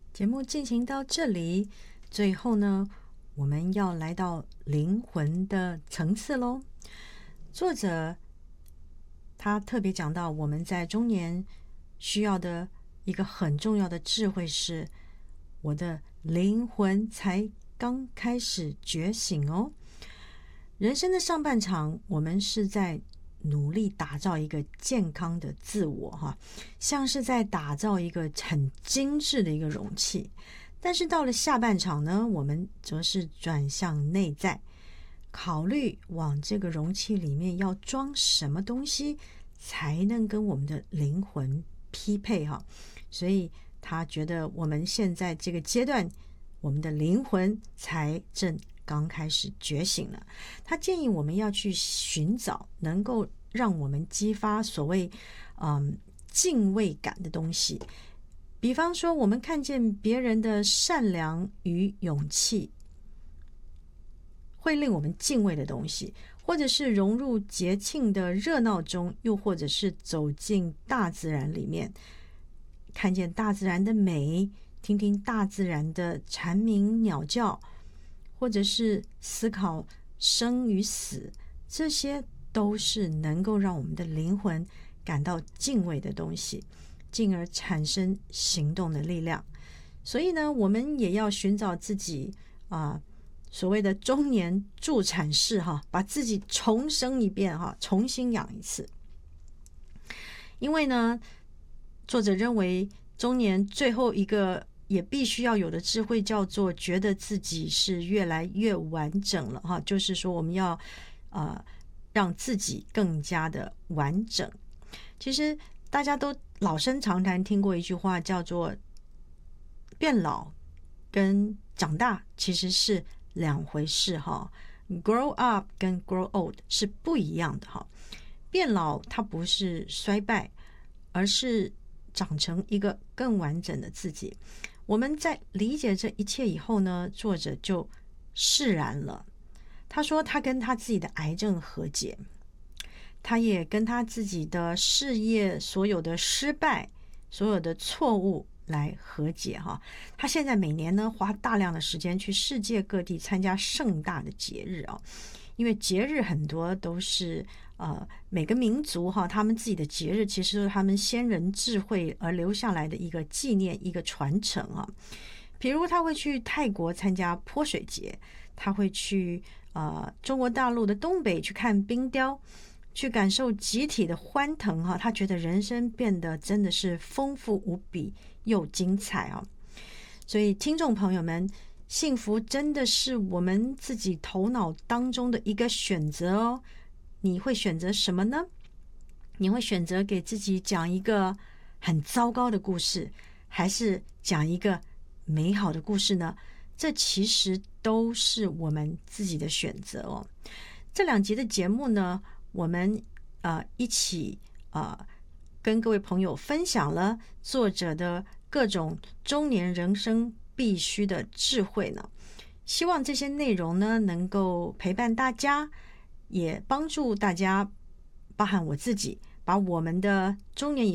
节目进行到这里，最后呢，我们要来到灵魂的层次咯。作者他特别讲到，我们在中年需要的一个很重要的智慧是，我的灵魂才刚开始觉醒哦。人生的上半场，我们是在努力打造一个健康的自我哈，像是在打造一个很精致的一个容器。但是到了下半场呢，我们则是转向内在，考虑往这个容器里面要装什么东西才能跟我们的灵魂匹配哈。所以他觉得我们现在这个阶段，我们的灵魂才正刚开始觉醒了。他建议我们要去寻找能够让我们激发所谓敬畏感的东西，比方说我们看见别人的善良与勇气，会令我们敬畏的东西，或者是融入节庆的热闹中，又或者是走进大自然里面，看见大自然的美，听听大自然的蝉鸣鸟叫，或者是思考生与死，这些都是能够让我们的灵魂感到敬畏的东西，进而产生行动的力量。所以呢，我们也要寻找自己所谓的中年助产士哈，把自己重生一遍哈，重新养一次。因为呢，作者认为中年最后一个也必须要有的智慧叫做觉得自己是越来越完整了哈，就是说我们要让自己更加的完整。其实大家都老生常谈听过一句话叫做变老跟长大其实是两回事哈。 grow up 跟 grow old 是不一样的哈。变老它不是衰败，而是长成一个更完整的自己。我们在理解这一切以后呢，作者就释然了。他说他跟他自己的癌症和解，他也跟他自己的事业所有的失败，所有的错误来和解哈。他现在每年呢花大量的时间去世界各地参加盛大的节日啊，因为节日很多都是每个民族哈，他们自己的节日其实是他们先人智慧而留下来的一个纪念，一个传承啊。比如他会去泰国参加泼水节，他会去中国大陆的东北去看冰雕，去感受集体的欢腾哈。他觉得人生变得真的是丰富无比又精彩啊。所以听众朋友们，幸福真的是我们自己头脑当中的一个选择哦。你会选择什么呢？你会选择给自己讲一个很糟糕的故事，还是讲一个美好的故事呢？这其实都是我们自己的选择哦。这两集的节目呢，我们一起跟各位朋友分享了作者的各种中年人生必须的智慧呢。希望这些内容呢能够陪伴大家，也帮助大家，包含我自己，把我们的中年以